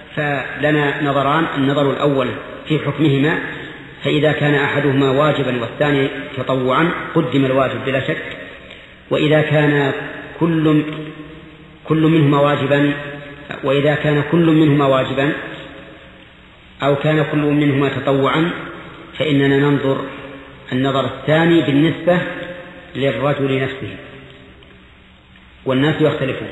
فلنا نظران: النظر الأول في حكمهما، فإذا كان أحدهما واجبا والثاني تطوعا قدم الواجب بلا شك، وإذا كان كل منهما واجبا أو كان كل منهما تطوعا فإننا ننظر النظر الثاني بالنسبة للرجل نفسه، والناس يختلفون.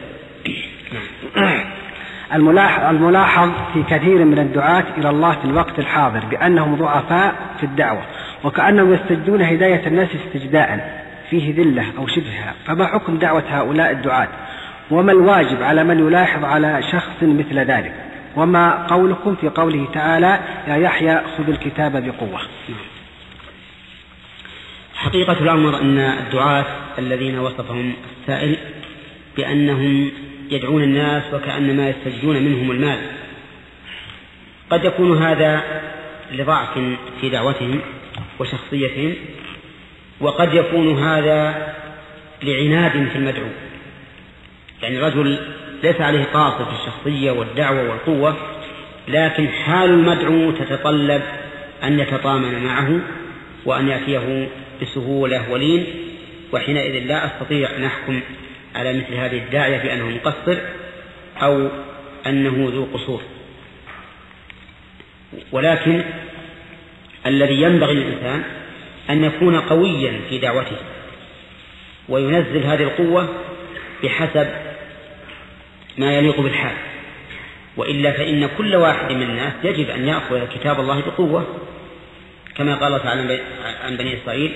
الملاحظ في كثير من الدعاة إلى الله في الوقت الحاضر بأنهم ضعفاء في الدعوة، وكأنهم يستجدون هداية الناس استجداء فيه ذلة أو شبهها، فما حكم دعوة هؤلاء الدعاة؟ وما الواجب على من يلاحظ على شخص مثل ذلك؟ وما قولكم في قوله تعالى: يا يحيى خذ الكتاب بقوة؟ حقيقة الأمر أن الدعاة الذين وصفهم السائل بأنهم يدعون الناس وكأنما يستجدون منهم المال، قد يكون هذا لضعف في دعوتهم وشخصيتهم، وقد يكون هذا لعناد في المدعو، يعني رجل ليس عليه قاصر في الشخصية والدعوة والقوة، لكن حال المدعو تتطلب أن يتطامن معه وأن يأتيه بسهولة ولين، وحينئذ لا أستطيع أن أحكم على مثل هذه الداعية بأنه مقصر أو أنه ذو قصور. ولكن الذي ينبغي للإنسان أن يكون قويا في دعوته وينزل هذه القوة بحسب ما يليق بالحال، وإلا فإن كل واحد من الناس يجب أن يأخذ كتاب الله بقوة، كما قال تعالى عن بني إسرائيل: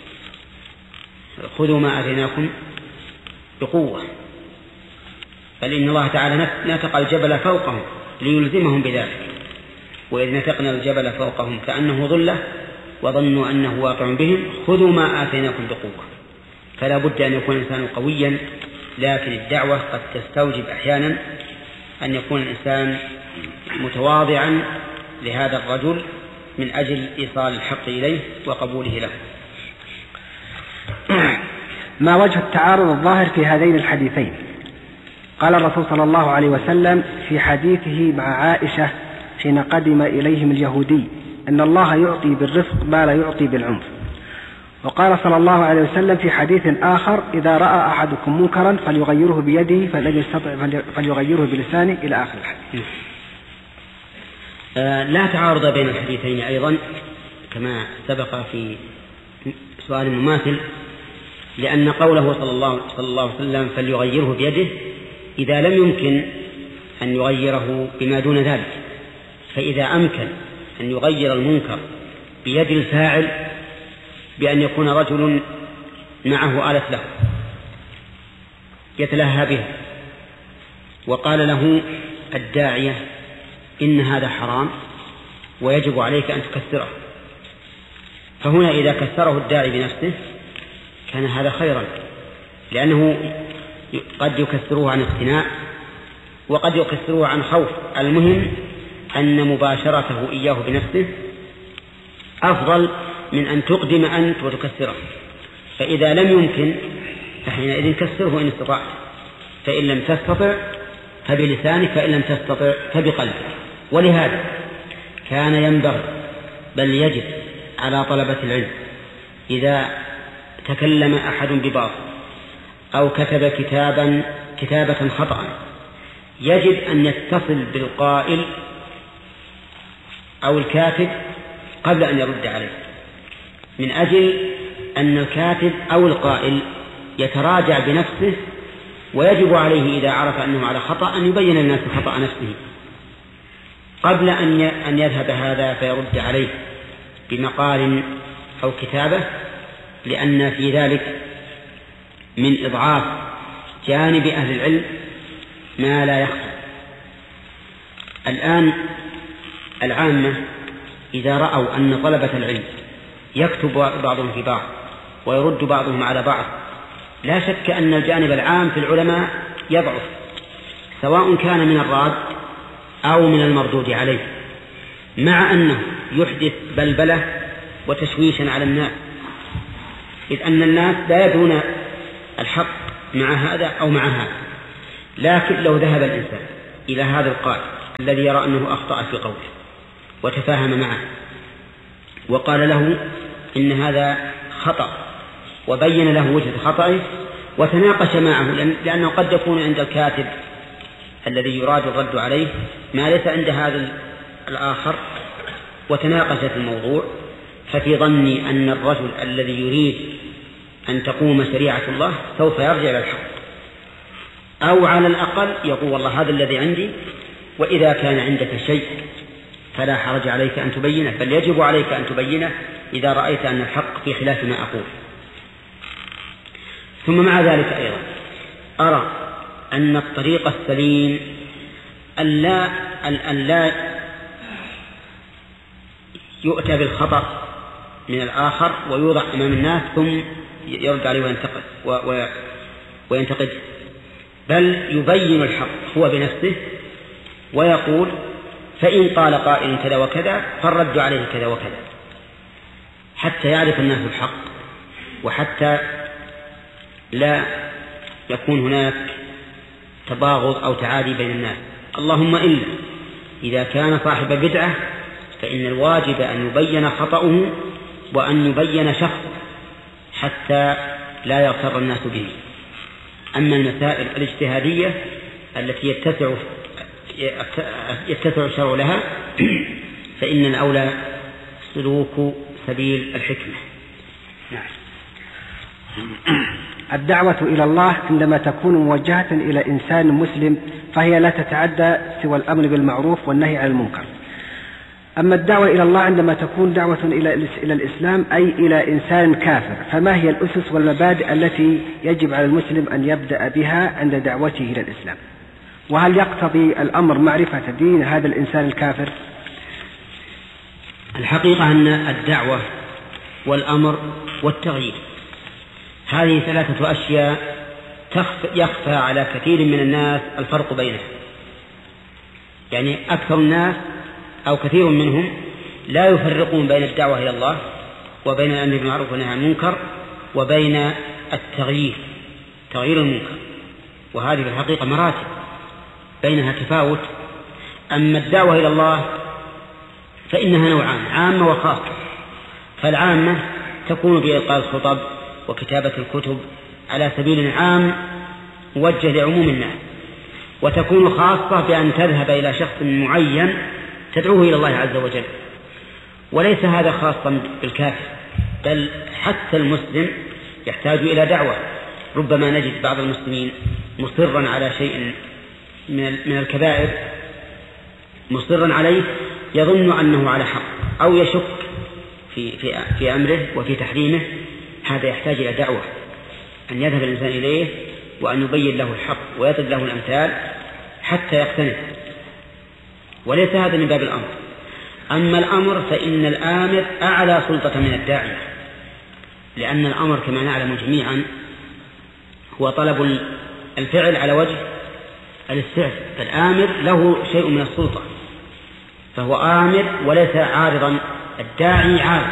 خذوا ما آتيناكم بقوة. بل إن الله تعالى نتق الجبل فوقهم ليلزمهم بذلك، وإذ نتقنا الجبل فوقهم كأنه ظلة وظنوا أنه واقع بهم خذوا ما آتيناكم بقوة. فلا بد أن يكون الإنسان قويا، لكن الدعوة قد تستوجب أحيانا أن يكون الإنسان متواضعا لهذا الرجل من أجل إيصال الحق إليه وقبوله له. ما وجه التعارض الظاهر في هذين الحديثين؟ قال الرسول صلى الله عليه وسلم في حديثه مع عائشة حين قدم إليهم اليهودي أن الله يعطي بالرفق ما لا يعطي بالعنف، وقال صلى الله عليه وسلم في حديث آخر: إذا رأى أحدكم منكرا فليغيره بيده فلن يستطع فليغيره بلسانه، إلى آخر الحديث. لا تعارض بين الحديثين أيضا كما سبق في سؤال مماثل، لأن قوله صلى الله عليه وسلم فليغيره بيده إذا لم يمكن أن يغيره بما دون ذلك، فإذا أمكن أن يغير المنكر بيد الفاعل بأن يكون رجل معه آلة له يتلهى به وقال له الداعية إن هذا حرام ويجب عليك أن تكسره، فهنا إذا كسره الداعي بنفسه كان هذا خيرا، لأنه قد يكسروه عن اقتناع وقد يكسروه عن خوف. المهم أن مباشرته إياه بنفسه أفضل من أن تقدم أنت وتكسره. فإذا لم يمكن فحينئذ كسره إن استطعت، فإن لم تستطع فبلسانك، فإن لم تستطع فبقلبك. ولهذا كان ينبغي بل يجب على طلبة العلم إذا تكلم أحد بباطل أو كتب كتابة خطأ يجب أن يتصل بالقائل أو الكاتب قبل أن يرد عليه، من أجل أن الكاتب أو القائل يتراجع بنفسه، ويجب عليه إذا عرف أنه على خطأ أن يبين للناس خطأ نفسه قبل أن يذهب هذا فيرد عليه بمقال أو كتابة، لأن في ذلك من إضعاف جانب أهل العلم ما لا يخفى. الآن العامة إذا رأوا أن طلبة العلم يكتب بعضهم في بعض ويرد بعضهم على بعض، لا شك أن الجانب العام في العلماء يضعف، سواء كان من الراد أو من المردود عليه، مع أنه يحدث بلبلة وتشويشا على الناس، إذ أن الناس لا يدرون الحق مع هذا أو مع هذا. لكن لو ذهب الإنسان إلى هذا القائل الذي يرى أنه أخطأ في قوله وتفاهم معه وقال له إن هذا خطأ وبين له وجه خطأه وتناقش معه، لأنه قد يكون عند الكاتب الذي يراد الرد عليه ما ليس عند هذا الآخر، وتناقش في الموضوع. ففي ظني أن الرجل الذي يريد أن تقوم شريعة الله سوف يرجع إلى الحق، أو على الأقل يقول والله هذا الذي عندي، وإذا كان عندك شيء فلا حرج عليك أن تبينه، بل يجب عليك أن تبينه إذا رأيت أن الحق في خلاف ما أقول. ثم مع ذلك أيضا أرى أن الطريق السليم أن لا يؤتى بالخطأ من الآخر ويوضع أمام الناس ثم يرد عليه وينتقد، بل يبين الحق هو بنفسه ويقول فإن قال قائل كذا وكذا فالرد عليه كذا وكذا، حتى يعرف الناس الحق وحتى لا يكون هناك تباغض أو تعادي بين الناس. اللهم إلا إذا كان صاحب بدعة فإن الواجب أن يبين خطأه وأن يبين شخصه حتى لا يغتر الناس به. أما المسائل الاجتهادية التي يتسع الشرع لها فإن الأولى سلوك سبيل الحكمة. نعم. الدعوة إلى الله عندما تكون موجهة إلى إنسان مسلم فهي لا تتعدى سوى الأمر بالمعروف والنهي عن المنكر. أما الدعوة إلى الله عندما تكون دعوة إلى الإسلام أي إلى إنسان كافر، فما هي الأسس والمبادئ التي يجب على المسلم أن يبدأ بها عند دعوته إلى الإسلام؟ وهل يقتضي الأمر معرفة دين هذا الإنسان الكافر؟ الحقيقة أن الدعوة والأمر والتغيير هذه ثلاثة أشياء يخفى على كثير من الناس الفرق بينها. يعني أكثر الناس أو كثير منهم لا يفرقون بين الدعوة إلى الله وبين الأمر بالمعروف والنهي عن المنكر وبين تغيير المنكر، وهذه في الحقيقة مراتب بينها تفاوت. أما الدعوة إلى الله فإنها نوعان، عامة وخاصة. فالعامة تكون بإلقاء الخطب وكتابة الكتب على سبيل عام موجه لعموم الناس، وتكون خاصة بأن تذهب إلى شخص معين تدعوه إلى الله عز وجل. وليس هذا خاصا بالكافر، بل حتى المسلم يحتاج إلى دعوة. ربما نجد بعض المسلمين مصرا على شيء من الكبائر مصرا عليه يظن أنه على حق أو يشك في أمره وفي تحريمه، هذا يحتاج إلى دعوة، أن يذهب الإنسان إليه وأن يبين له الحق ويضرب له الأمثال حتى يقتنع، وليس هذا من باب الأمر. أما الأمر فإن الآمر أعلى سلطة من الداعية، لأن الأمر كما نعلم جميعا هو طلب الفعل على وجه الاستعجال، فالآمر له شيء من السلطة فهو آمر وليس عارضا. الداعي عارض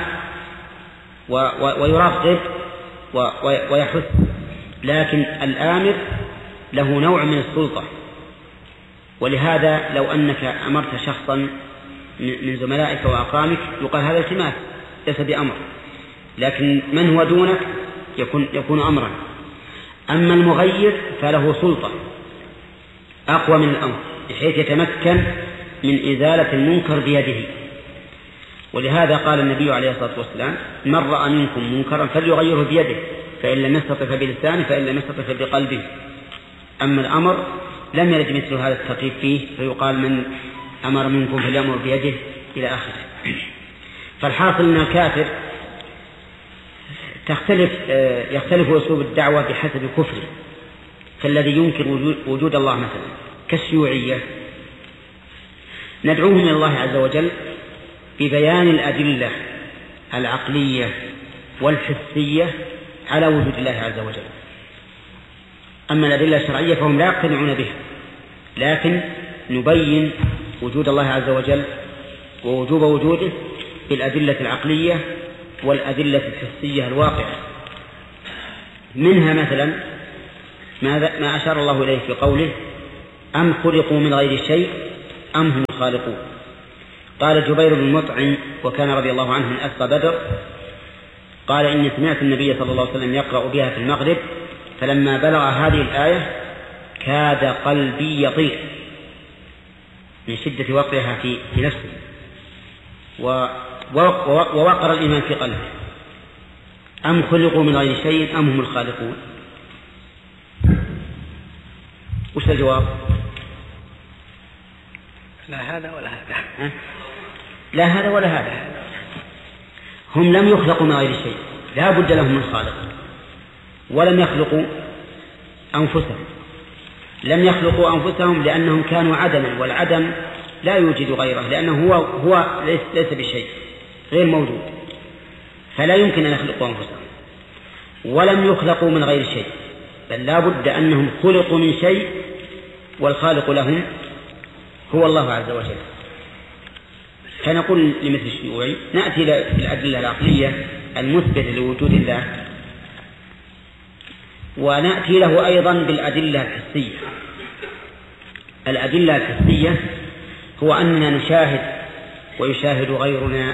ويرغب ويحث، لكن الآمر له نوع من السلطة. ولهذا لو أنك أمرت شخصا من زملائك وأقرانك يقال هذا التماس ليس بأمر، لكن من هو دونك يكون أمرا. أما المغير فله سلطة أقوى من الأمر بحيث يتمكن من إزالة المنكر بيده. ولهذا قال النبي عليه الصلاة والسلام من رأى منكم منكرا فليغيره بيده فإن لم يستطع فبلسانه فإن لم يستطع فبقلبه. أما الأمر لم يرد مثل هذا الترتيب فيه، فيقال من أمر منكم فليأمر بيده إلى آخره. فالحاصل أن الكافر يختلف أسلوب الدعوة بحسب كفره، فالذي ينكر وجود الله مثلا كالشيوعية ندعوهم إلى الله عز وجل ببيان الأدلة العقلية والحسية على وجود الله عز وجل. أما الأدلة الشرعية فهم لا يقتنعون بها، لكن نبين وجود الله عز وجل ووجوب وجوده بالأدلة العقلية والأدلة الحسية الواقعة. منها مثلا ما أشار الله إليه في قوله أم خلقوا من غير شيء أم هم الخالقون. قال جبير بن مطعم وكان رضي الله عنه من أسرى بدر قال إني سمعت النبي صلى الله عليه وسلم يقرأ بها في المغرب فلما بلغ هذه الآية كاد قلبي يطير من شدة وقعها في نفسه ووقر الإيمان في قلبه. أم خلقوا من غير شيء أم هم الخالقون. وش الجواب؟ لا هذا ولا هذا. لا هذا ولا هذا. هم لم يخلقوا من غير شيء، لا بد لهم من خالق. ولم يخلقوا أنفسهم، لم يخلقوا أنفسهم لأنهم كانوا عدما، والعدم لا يوجد غيره لأنه هو ليس بشيء، غير موجود، فلا يمكن أن يخلقوا أنفسهم. ولم يخلقوا من غير شيء، بل لا بد أنهم خلقوا من شيء، والخالق لهم هو الله عز وجل. فنقول لمثل الشيوعي نأتي للأدلة العقلية المثبتة لوجود الله، ونأتي له أيضا بالأدلة الحسية. الأدلة الحسية هو أننا نشاهد ويشاهد غيرنا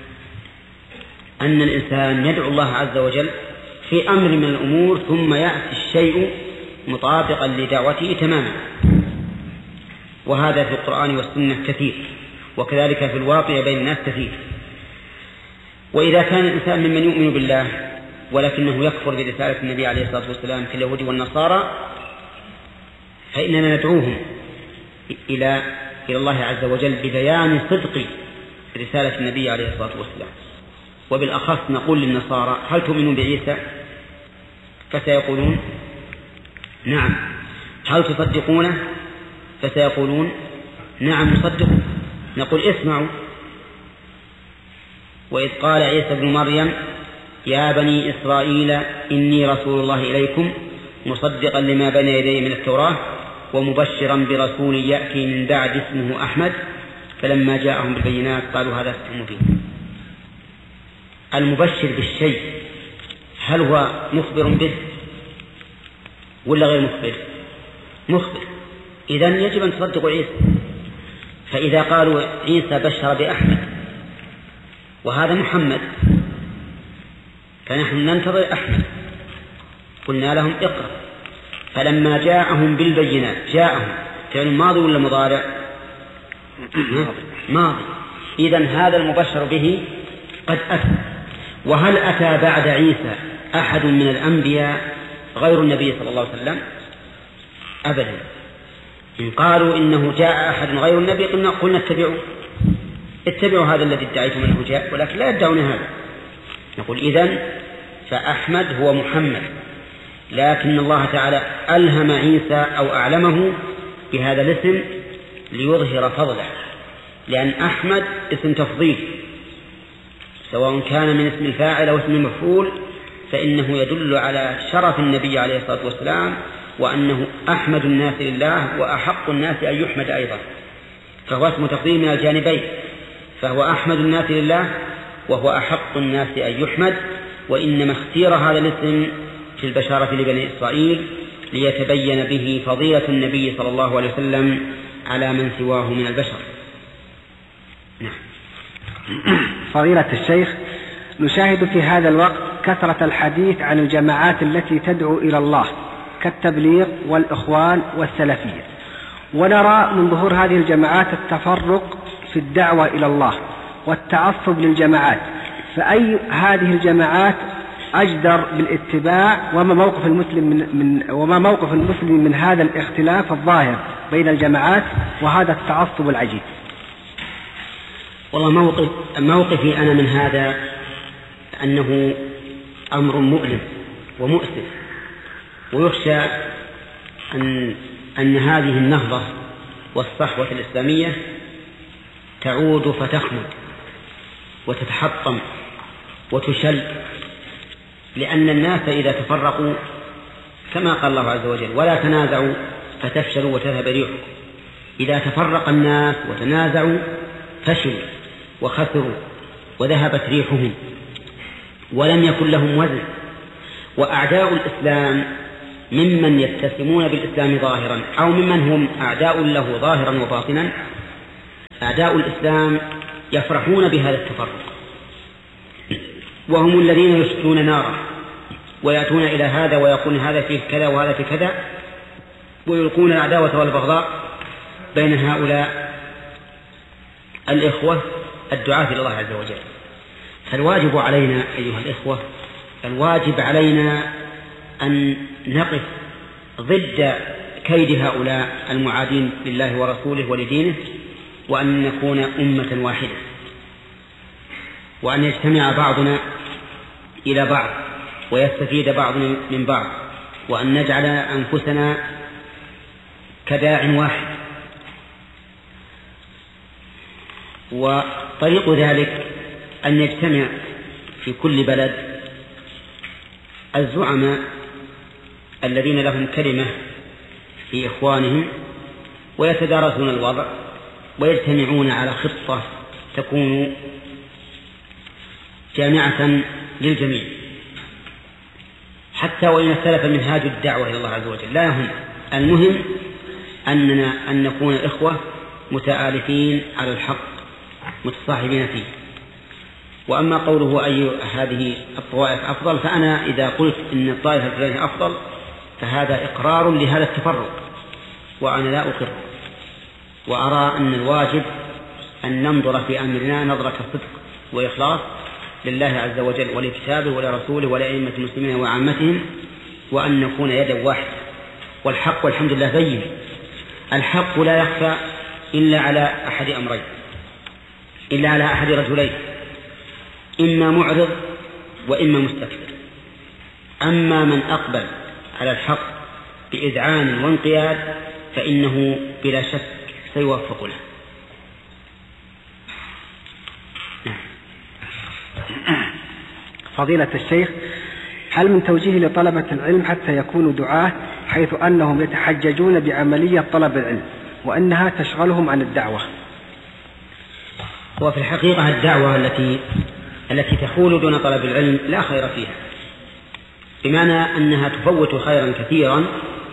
أن الإنسان يدعو الله عز وجل في أمر من الأمور ثم يأتي الشيء مطابقا لدعوته تماما، وهذا في القرآن والسنة كثير، وكذلك في الواقع بين الناس كثير. وإذا كان الإنسان ممن يؤمن بالله ولكنه يكفر برسالة النبي عليه الصلاة والسلام في اليهود والنصارى فإننا ندعوهم إلى الله عز وجل ببيان صدق رسالة النبي عليه الصلاة والسلام. وبالأخص نقول للنصارى هل تؤمنون بعيسى؟ فسيقولون نعم. هل تصدقونه؟ فسيقولون نعم نصدق. نقول اسمعوا: وإذ قال عيسى ابن مريم يا بني إسرائيل إني رسول الله إليكم مصدقا لما بين يدي من التوراة ومبشرا برسول يأتي من بعد اسمه أحمد فلما جاءهم بالبينات قالوا هذا سحر مبين. المبشر بالشيء هل هو مخبر به ولا غير مخبر؟ مخبر. إذن يجب أن تصدقوا عيسى. فإذا قالوا عيسى بشر بأحمد وهذا محمد فنحن ننتظر أحمد، قلنا لهم اقرأ. فلما جاءهم بالبينات، جاءهم فعل ماضي ولا مضارع؟ ماضي. إذن هذا المبشر به قد أتى. وهل أتى بعد عيسى أحد من الأنبياء غير النبي صلى الله عليه وسلم؟ أبدا. إن قالوا إنه جاء أحد غير النبي قلنا اتبعوا هذا الذي ادعيتم أنه جاء، ولكن لا يدعون هذا. نقول إذن فأحمد هو محمد، لكن الله تعالى ألهم عيسى أو أعلمه بهذا الاسم ليظهر فضله، لأن أحمد اسم تفضيل سواء كان من اسم الفاعل أو اسم المفعول، فإنه يدل على شرف النبي عليه الصلاة والسلام وأنه أحمد الناس لله وأحق الناس أن يحمد أيضا، فهو اسم تفضيل من الجانبين، فهو أحمد الناس لله وهو أحق الناس أن يحمد. وإنما اختير هذا الاسم في البشارة لبني إسرائيل ليتبين به فضيلة النبي صلى الله عليه وسلم على من سواه من البشر. نعم. فضيلة الشيخ، نشاهد في هذا الوقت كثرة الحديث عن الجماعات التي تدعو إلى الله كالتبليغ والإخوان والسلفية، ونرى من ظهور هذه الجماعات التفرق في الدعوة إلى الله والتعصب للجماعات، فأي هذه الجماعات أجدر بالاتباع؟ وما موقف المسلم من هذا الاختلاف الظاهر بين الجماعات وهذا التعصب العجيب؟ والله موقفي أنا من هذا أنه أمر مؤلم ومؤسف، ويخشى أن هذه النهضة والصحوة الإسلامية تعود فتخمد وتتحطم وتشل، لأن الناس إذا تفرقوا كما قال الله عز وجل ولا تنازعوا فتفشلوا وتذهب ريحكم، إذا تفرق الناس وتنازعوا فشلوا وخسروا وذهبت ريحهم ولم يكن لهم وزن. وأعداء الإسلام ممن يتسمون بالإسلام ظاهرا أو ممن هم أعداء له ظاهرا وباطنا أعداء الإسلام يفرحون بهذا التفرق، وهم الذين يسقون نارا ويأتون إلى هذا ويقولون هذا فيه كذا وهذا فيه كذا، ويلقون العداوة والبغضاء بين هؤلاء الإخوة الدعاة إلى الله عز وجل. فالواجب علينا أيها الإخوة، الواجب علينا أن نقف ضد كيد هؤلاء المعادين لله ورسوله ولدينه، وأن نكون أمة واحدة، وأن يجتمع بعضنا إلى بعض ويستفيد بعضنا من بعض، وأن نجعل أنفسنا كداع واحد. وطريق ذلك أن يجتمع في كل بلد الزعماء الذين لهم كلمة في إخوانهم، ويتدارسون الوضع ويجتمعون على خطة تكون جامعة للجميع، حتى وإن اختلف منهاج الدعوة إلى الله عز وجل لا يهم. المهم أن نكون إخوة متآلفين على الحق متصاحبين فيه. وأما قوله أي هذه الطوائف أفضل، فأنا إذا قلت إن الطائفة الفلانية أفضل فهذا إقرار لهذا التفرق، وأنا لا أقر، وأرى أن الواجب أن ننظر في أمرنا نظرة صدق وإخلاص لله عز وجل ولكتابه ولرسوله ولأئمة المسلمين وعامتهم، وأن نكون يدا واحدة. والحق والحمد لله بين، الحق لا يخفى إلا على أحد أمرين، إلا على أحد رجلين، إما معرض وإما مستكبر. أما من أقبل على الحق بإذعان وانقياد فإنه بلا شك سيوفق له. فضيلة الشيخ، هل من توجيه لطلبة العلم حتى يكونوا دعاة، حيث أنهم يتحججون بعملية طلب العلم وأنها تشغلهم عن الدعوة؟ وفي الحقيقة الدعوة التي تحول دون طلب العلم لا خير فيها، بمعنى أنها تفوت خيرا كثيرا.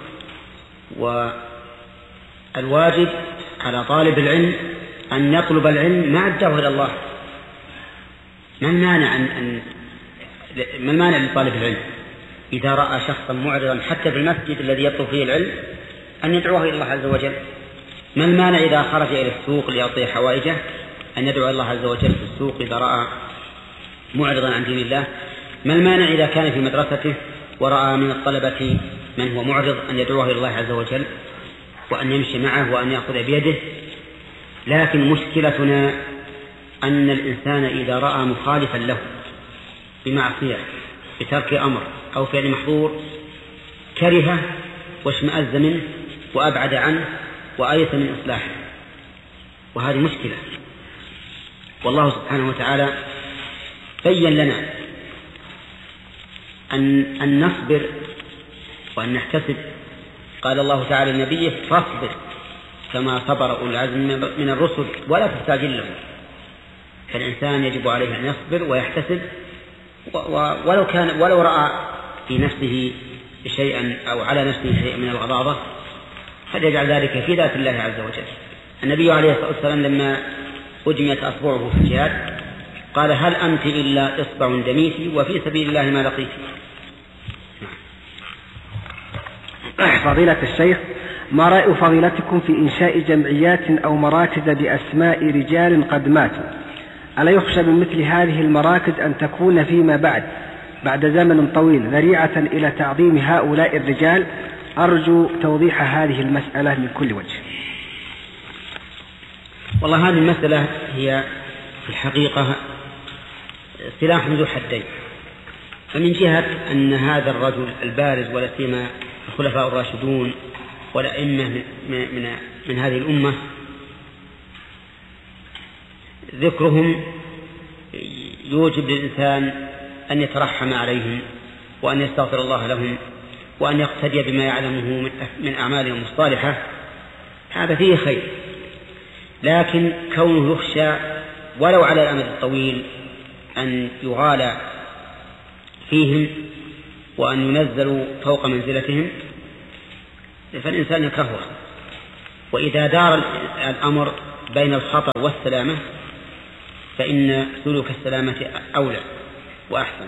والواجب على طالب العلم أن يطلب العلم مع الدعوة إلى الله. ما المانع لطالب العلم إذا رأى شخصا معرضا حتى في المسجد الذي يطلب فيه العلم أن يدعوه إلى الله عز وجل؟ ما المانع إذا خرج إلى السوق ليعطي حوائجه أن يدعو الله عز وجل في السوق إذا رأى معرضا عن دين الله؟ ما المانع إذا كان في مدرسته ورأى من الطلبة من هو معرض أن يدعوه إلى الله عز وجل وأن يمشي معه وأن يأخذ بيده؟ لكن مشكلتنا أن الإنسان إذا رأى مخالفا له بمعصية بترك أمر أو فعل محظور كرهه واشمأز منه وأبعد عنه وآيس من إصلاحه، وهذه مشكلة. والله سبحانه وتعالى بين لنا أن نصبر وأن نحتسب. قال الله تعالى لنبيه: فاصبر كما صبر أولو العزم من الرسل ولا تستعجل لهم. فالإنسان يجب عليه أن يصبر ويحتسب، ولو رأى في نفسه شيئا أو على نفسه شيئا من الغضاضة فليجعل ذلك في ذات الله عز وجل. النبي عليه الصلاة والسلام لما أجميت أصبعه في الجهاد قال: هل أنت إلا إصبع دميتي وفي سبيل الله ما لقيت. فضيلة الشيخ، ما رأي فضيلتكم في إنشاء جمعيات أو مراكز بأسماء رجال قد ماتوا؟ ألا يخشى من مثل هذه المراكز أن تكون فيما بعد زمن طويل ذريعة إلى تعظيم هؤلاء الرجال؟ أرجو توضيح هذه المسألة من كل وجه. والله هذه المسألة هي في الحقيقة سلاح ذو حدين. فمن جهة أن هذا الرجل البارز ولا سيما الخلفاء الراشدون والأئمة من هذه الأمة ذكرهم يوجب للإنسان أن يترحم عليهم وأن يستغفر الله لهم وأن يقتدي بما يعلمه من أعمالهم الصالحة، هذا فيه خير. لكن كونه يخشى ولو على الأمد الطويل أن يغالى فيهم وأن ينزلوا فوق منزلتهم فالإنسان يكرهه. وإذا دار الأمر بين الخطر والسلامة فإن سلوك السلامة أولى وأحسن.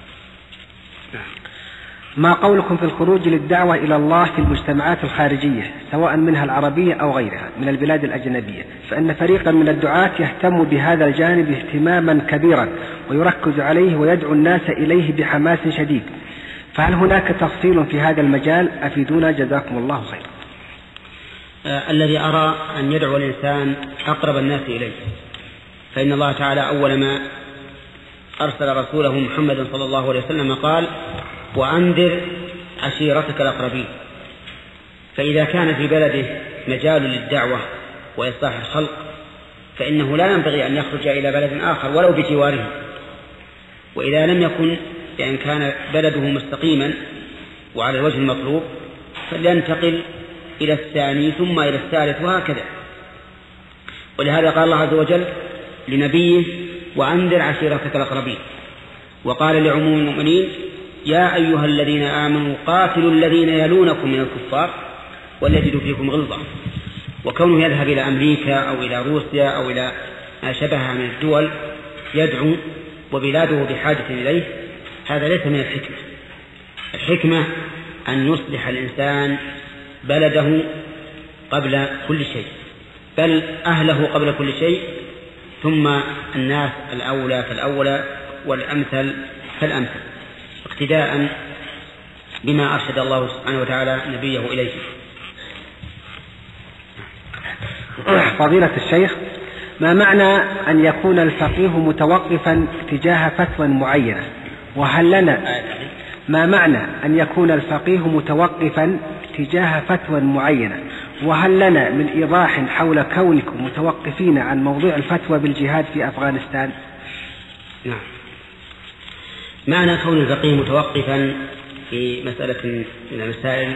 ما قولكم في الخروج للدعوة إلى الله في المجتمعات الخارجية سواء منها العربية أو غيرها من البلاد الأجنبية؟ فإن فريقا من الدعاة يهتم بهذا الجانب اهتماما كبيرا ويركز عليه ويدعو الناس إليه بحماس شديد، فهل هناك تفصيل في هذا المجال؟ أفيدونا جزاكم الله خيرا. الذي أرى أن يدعو الإنسان أقرب الناس إليه، فإن الله تعالى أول ما أرسل رسوله محمد صلى الله عليه وسلم قال: وأنذر عشيرتك الأقربين. فإذا كان في بلده مجال للدعوة وإصلاح الخلق فإنه لا ينبغي أن يخرج إلى بلد آخر ولو بجواره، وإذا لم يكن يعني كان بلده مستقيما وعلى الوجه المطلوب فلينتقل إلى الثاني ثم إلى الثالث وهكذا. ولهذا قال الله عز وجل لنبيه: وأنذر عشيرتك الأقربين. وقال لعموم المؤمنين: يا أيها الذين آمنوا قاتلوا الذين يلونكم من الكفار وليجدوا فيكم غلظة. وكونه يذهب إلى أمريكا أو إلى روسيا أو إلى ما شبهها من الدول يدعو وبلاده بحاجة إليه، هذا ليس من الحكمة. الحكمة أن يصلح الإنسان بلده قبل كل شيء، بل أهله قبل كل شيء، ثم الناس الأولى فالأولى والأمثل فالأمثل، اقتداء بما أرشد الله سبحانه وتعالى نبيه إليه. فضيلة الشيخ، ما معنى أن يكون الفقيه متوقفا تجاه فتوى معينة؟ وهل لنا ما معنى أن يكون الفقيه متوقفا تجاه فتوى معينة؟ وهل لنا من إيضاح حول كونكم متوقفين عن موضوع الفتوى بالجهاد في أفغانستان؟ نعم. معنى كون الفقيه متوقفا في مسألة من المسائل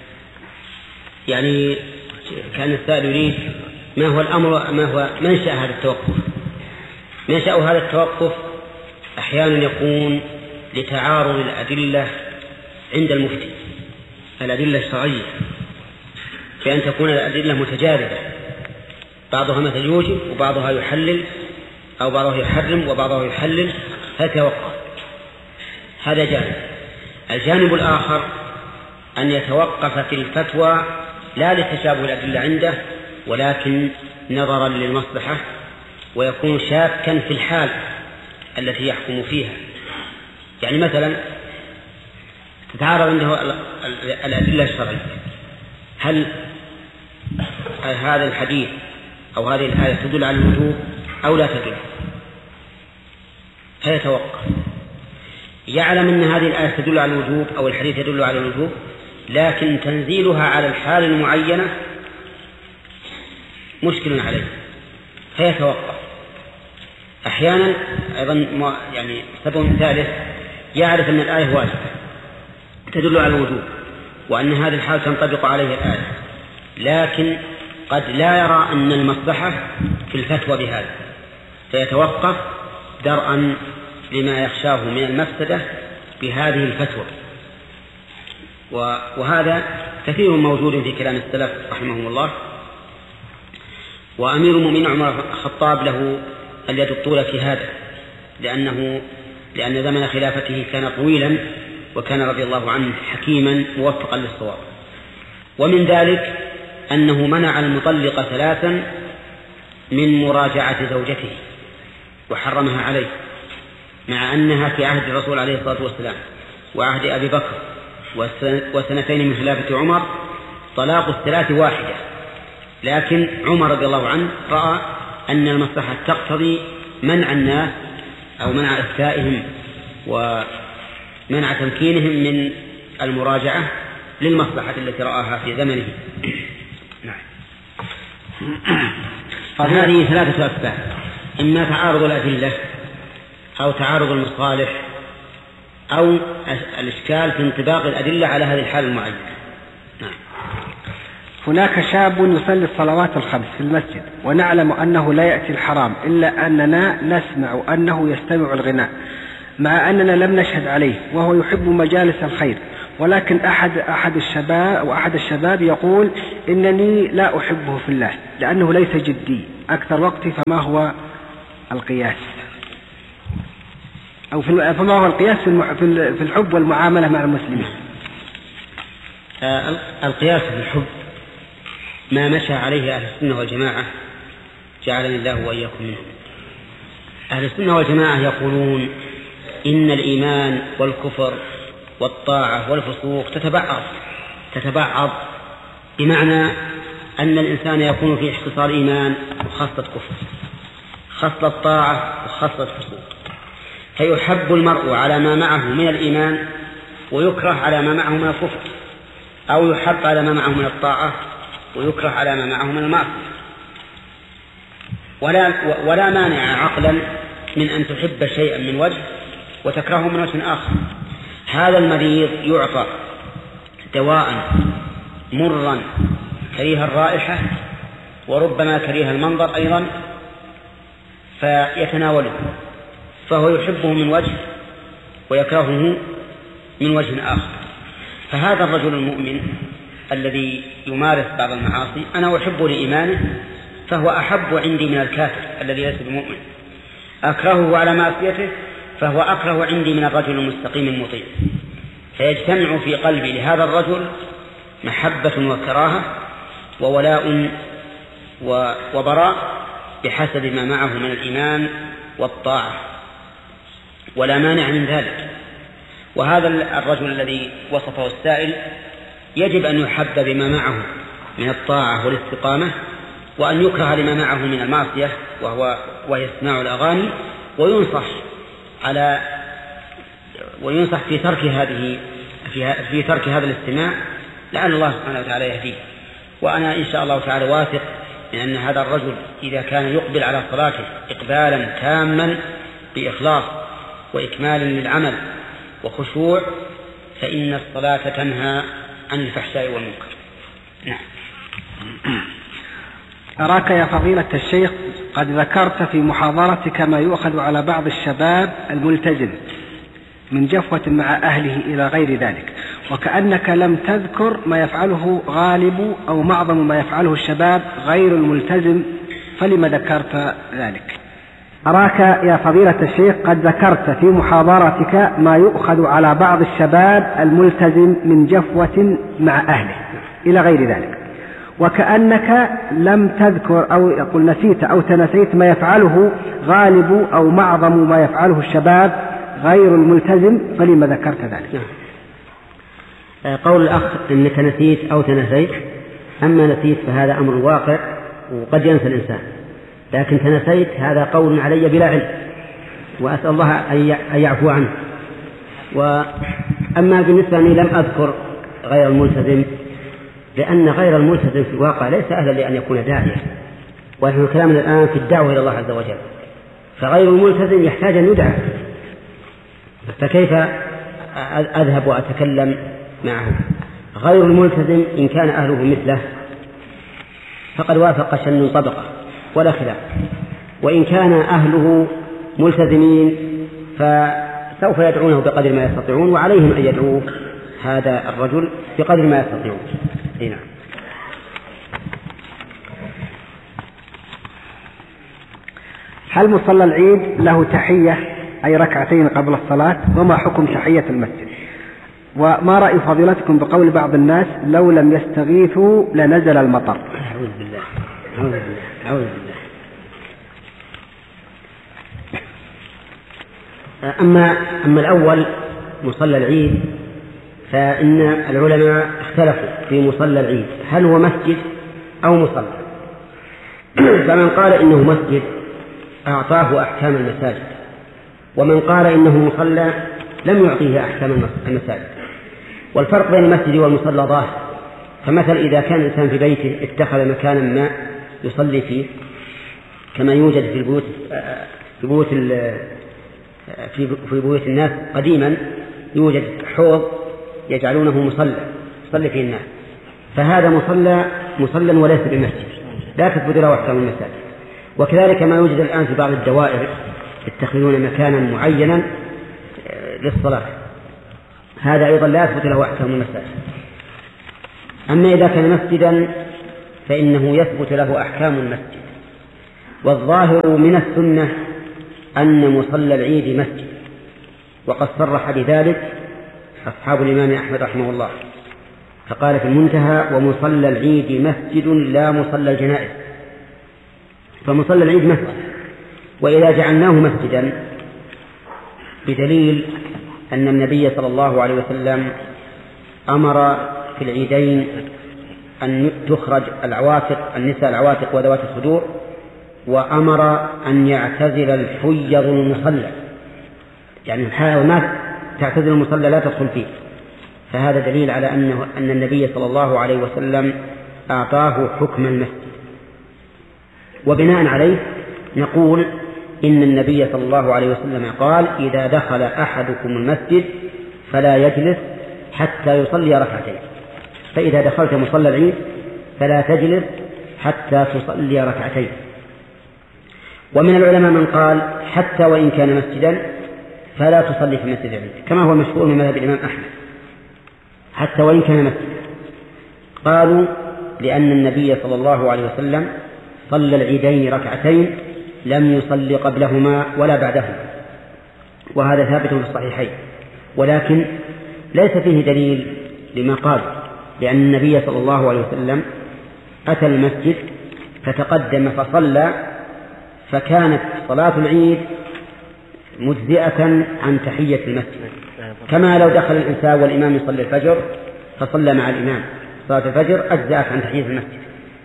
يعني كان السائل يريد ما هو الأمر، ما هو منشأ هذا التوقف. منشأ هذا التوقف أحيانا يكون لتعارض الأدلة عند المفتي، الأدلة الشرعية، بأن تكون الأدلة متجاذبة، بعضها مثل يوجب وبعضها يحلل، أو بعضها يحرم وبعضها يحلل، فتوقف. هذا جانب. الجانب الآخر أن يتوقف في الفتوى لا لتشابه الأدلة عنده ولكن نظرا للمصلحة، ويكون شاكا في الحال التي يحكم فيها. يعني مثلا تتعارض عنده الأدلة الشرعية، هل هذا الحديث أو هذه الآية تدل على الوجوب أو لا تدل؟ فيتوقف. يعلم أن هذه الآية تدل على الوجوب أو الحديث يدل على الوجوب، لكن تنزيلها على الحال المعينة مشكل عليه، فيتوقف. أحيانا أيضا يعني سبب ثالث، يعرف أن الآية واجبة تدل على الوجوب وأن هذه الحال تنطبق عليه الآية، لكن قد لا يرى أن المصلحة في الفتوى بهذا، فيتوقف درءا لما يخشاه من المفسدة بهذه الفتوى. وهذا كثير موجود في كلام السلف رحمهم الله. وأمير المؤمنين عمر الخطاب له اليد الطولة في هذا، لأن زمن خلافته كان طويلا، وكان رضي الله عنه حكيما موفقا للصواب. ومن ذلك أنه منع المطلقة 3 من مراجعة زوجته وحرمها عليه، مع أنها في عهد الرسول عليه الصلاة والسلام وعهد أبي بكر وسنتين من خلافة عمر طلاق ال3 واحدة، لكن عمر رضي الله عنه رأى أن المصلحة تقتضي منع الناس أو منع إفتائهم ومنع تمكينهم من المراجعة للمصلحة التي رآها في زمنه. فهذه 3 أسباب: إما تعارض الأدلة أو تعارض المصالح أو الإشكال في انطباق الأدلة على هذه الحالة المعينة. هناك شاب يصلي الصلوات الخمس في المسجد ونعلم أنه لا يأتي الحرام، إلا أننا نسمع أنه يستمع الغناء، مع أننا لم نشهد عليه، وهو يحب مجالس الخير، ولكن أحد الشباب يقول إنني لا أحبه في الله لأنه ليس جدي، أكثر وقت فما هو القياس؟ أو فما هو القياس في الحب والمعاملة مع المسلمين؟ القياس في الحب ما مشى عليه أهل السنة والجماعة جعلني الله وإياكم منهم. أهل السنة والجماعة يقولون إن الإيمان والكفر والطاعة والفسوق تتبعض بمعنى أن الإنسان يكون في اختصار إيمان وخاصة كفر، خاصة طاعة وخاصة فسوق، فيحب المرء على ما معه من الإيمان ويكره على ما معه من الكفر، أو يحب على ما معه من الطاعة ويكره على ما معه من المعصية. ولا مانع عقلا من أن تحب شيئا من وجه وتكرهه من وجه آخر. هذا المريض يعطى دواء مرا كريه الرائحة وربما كريه المنظر أيضا فيتناوله، فهو يحبه من وجه ويكرهه من وجه آخر. فهذا الرجل المؤمن الذي يمارس بعض المعاصي أنا أحبه لإيمانه، فهو أحب عندي من الكافر الذي ليس بمؤمن. أكرهه على معصيته، فهو أكره عندي من الرجل المستقيم المطيع. فيجتمع في قلبي لهذا الرجل محبة وكراهة وولاء وبراء بحسب ما معه من الإيمان والطاعة، ولا مانع من ذلك. وهذا الرجل الذي وصفه السائل يجب أن يحب بما معه من الطاعة والاستقامة، وأن يكره لما معه من المعصية وهي استماع الأغاني، وينصح في ترك هذا الاستماع، لعل الله سبحانه وتعالى يهديه. وأنا إن شاء الله تعالى واثق من أن هذا الرجل إذا كان يقبل على صلاته إقبالا تاما بإخلاص وإكمال للعمل وخشوع، فإن الصلاة تنهى عن الفحشاء والمنكر. نعم. أراك يا فضيلة الشيخ قد ذكرت في محاضرتك ما يؤخذ على بعض الشباب الملتزم من جفوة مع أهله إلى غير ذلك، وكأنك لم تذكر ما يفعله غالب أو معظم ما يفعله الشباب غير الملتزم، فلما ذكرت ذلك؟ أراك يا فضيلة الشيخ قد ذكرت في محاضرتك ما يؤخذ على بعض الشباب الملتزم من جفوة مع أهله إلى غير ذلك، وكأنك لم تذكر أو يقول نسيت أو تنسيت ما يفعله غالب أو معظم ما يفعله الشباب غير الملتزم، فلما ذكرت ذلك؟ قول الأخ إنك نسيت أو تنسيت، أما نسيت فهذا أمر واقع وقد ينسى الإنسان، لكن تنسيت هذا قول علي بلا علم، وأسأل الله أن يعفو عنه. وأما بالنسبة لي لم أذكر غير الملتزم، لأن غير الملتزم في الواقع ليس أهلا لأن يكون داعية، ونحن كلامنا الآن في الدعوة إلى الله عز وجل، فغير الملتزم يحتاج أن يدعى، فكيف أذهب وأتكلم معه؟ غير الملتزم إن كان أهله مثله فقد وافق شن طبقة ولا خلاف، وإن كان أهله ملتزمين فسوف يدعونه بقدر ما يستطيعون، وعليهم أن يدعوه هذا الرجل بقدر ما يستطيعون. نعم. هل مصلى العيد له تحية أي ركعتين قبل الصلاة؟ وما حكم تحية المسجد؟ وما رأي فضيلتكم بقول بعض الناس لو لم يستغيثوا لنزل المطر؟ أعوذ بالله أعوذ بالله أعوذ بالله. أما الأول مصلى العيد فإن العلماء اختلفوا في مصلى العيد هل هو مسجد أو مصلى. فمن قال إنه مسجد أعطاه أحكام المساجد، ومن قال إنه مصلى لم يعطيه أحكام المساجد. والفرق بين المسجد والمصلى ظاهر. فمثل إذا كان الإنسان في بيته اتخذ مكانا ما يصلي فيه، كما يوجد في بيوت الناس قديما يوجد حوض يجعلونه مصلى يصلي فيه الناس، فهذا مصلى وليس بمسجد، لا تثبت له أحكام المساجد. وكذلك ما يوجد الآن في بعض الدوائر يتخذون مكانا معينا للصلاة، هذا أيضا لا يثبت له أحكام المساجد. أما إذا كان مسجدا فإنه يثبت له أحكام المسجد. والظاهر من السنة أن مصلى العيد مسجد، وقد صرح بذلك أصحاب الإمام أحمد رحمه الله، فقال في المنتهى: ومصلى العيد مسجد لا مصلى الجنائز. فمصلى العيد مسجد، وإذا جعلناه مسجدا بدليل أن النبي صلى الله عليه وسلم أمر في العيدين أن تخرج العواتق، النساء العواتق وذوات الصدور، وأمر أن يعتزل الحيض المصلى، يعني الحائض ما تعتزل المصلى لا تدخل فيه. فهذا دليل على أن النبي صلى الله عليه وسلم أعطاه حكم المسجد. وبناء عليه نقول إن النبي صلى الله عليه وسلم قال: إذا دخل أحدكم المسجد فلا يجلس حتى يصلي ركعتين. فإذا دخلت مصلى العيد فلا تجلس حتى تصلي ركعتين. ومن العلماء من قال: حتى وإن كان مسجدا فلا تصلي في مسجد العيد، كما هو مشهور من مذهب الإمام أحمد، حتى وإن كان مسجدا. قالوا: لأن النبي صلى الله عليه وسلم صلى العيدين ركعتين لم يصلي قبلهما ولا بعدهما، وهذا ثابت في الصحيحين، ولكن ليس فيه دليل لما قال، لأن النبي صلى الله عليه وسلم أتى المسجد فتقدم فصلى، فكانت صلاة العيد مجزئة عن تحية المسجد، كما لو دخل الإنسان والإمام يصلي الفجر فصلى مع الإمام صلاة الفجر أجزأت عن تحية المسجد.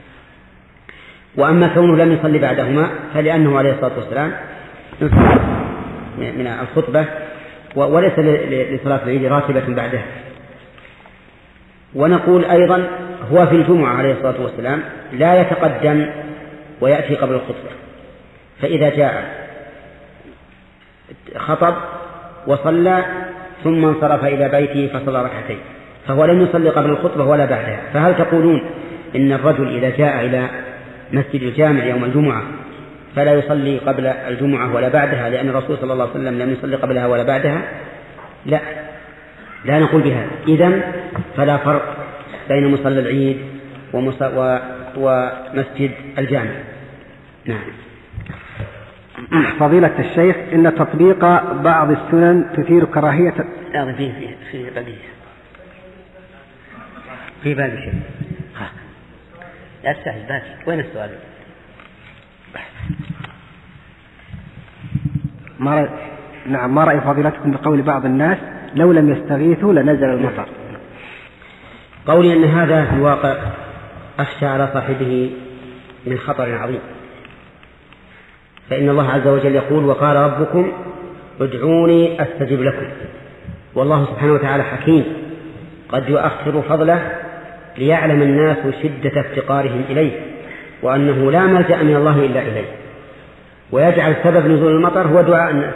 وأما كونه لم يصلي بعدهما فلأنه عليه الصلاة والسلام من الخطبة، وليس لصلاة العيد راتبة بعدها. ونقول أيضا: هو في الجمعة عليه الصلاة والسلام لا يتقدم ويأتي قبل الخطبة، فإذا جاء خطب وصلى ثم انصرف إلى بيته فصلى ركعتين، فهو لم يصلي قبل الخطبة ولا بعدها. فهل تقولون إن الرجل إذا جاء إلى مسجد الجامع يوم الجمعة فلا يصلي قبل الجمعة ولا بعدها لأن الرسول صلى الله عليه وسلم لم يصلي قبلها ولا بعدها؟ لا نقول بهذا. إذن فلا فرق بين مصلى العيد ومسجد الجامع. نعم. فضيلة الشيخ، إن تطبيق بعض السنن تثير كراهية. في باقي شيء. لا تستعجل، باقي. وين السؤال؟ ما رأي فضيلتكم بقول بعض الناس: لو لم يستغيثوا لنزل المطر؟ قولي أن هذا في الواقع أخشى على صاحبه من خطر عظيم، فإن الله عز وجل يقول: وقال ربكم ادعوني أستجب لكم. والله سبحانه وتعالى حكيم قد يؤخر فضله ليعلم الناس شدة افتقارهم إليه، وأنه لا ملجأ من الله إلا إليه، ويجعل سبب نزول المطر هو دعاء الناس.